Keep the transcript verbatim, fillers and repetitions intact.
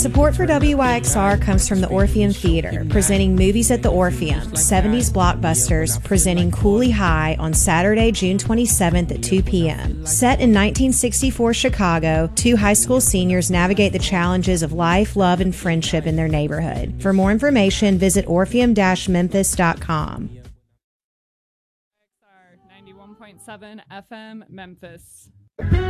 Support for W Y X R comes from the Orpheum Theater, presenting Movies at the Orpheum, seventies blockbusters, presenting Cooley High on Saturday, June twenty-seventh at two p.m. Set in nineteen sixty-four Chicago, two high school seniors navigate the challenges of life, love, and friendship in their neighborhood. For more information, visit orpheum dash memphis dot com. ninety-one point seven F M Memphis.